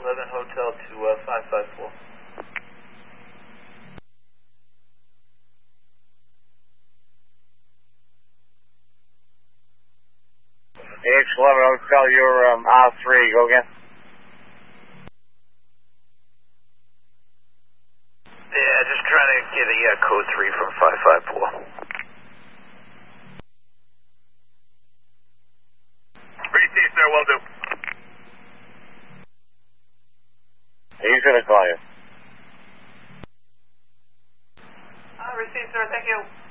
11 Hotel to 554. AX11 Hotel, you're R3, go again. Yeah, just trying to get a code 3 from 554. Receive, sir, will do. He's going to call you. Receive, sir, thank you.